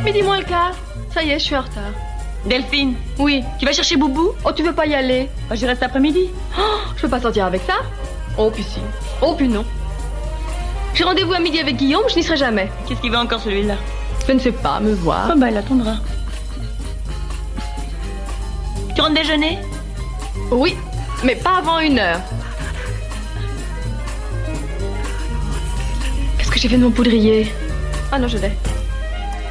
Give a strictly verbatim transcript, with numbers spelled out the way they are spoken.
Midi moins le quart. Ça y est, je suis en retard. Delphine, Oui. tu vas chercher Boubou? Oh, tu veux pas y aller? Bah, j'y reste après-midi. Oh, je peux pas sortir avec ça? Oh, puis si. Oh, puis non. J'ai rendez-vous à midi avec Guillaume, je n'y serai jamais. Qu'est-ce qu'il veut encore celui-là? Je ne sais pas, me voir. Oh bah, il attendra. Tu rentres déjeuner? Oui, mais pas avant une heure. Qu'est-ce que j'ai fait de mon poudrier? Ah non, je l'ai.